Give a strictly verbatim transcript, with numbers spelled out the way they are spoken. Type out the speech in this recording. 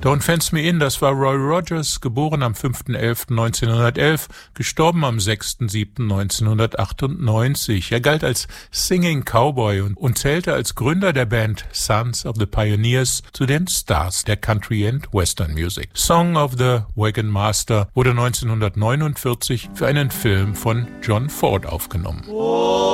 Don't Fence Me In, das war Roy Rogers, geboren am fünfter elfter neunzehnhundertelf, gestorben am sechster siebter neunzehnhundertachtundneunzig. Er galt als Singing Cowboy und, und zählte als Gründer der Band Sons of the Pioneers zu den Stars der Country and Western Music. Song of the Wagon Master wurde neunzehnhundertneunundvierzig für einen Film von John Ford aufgenommen.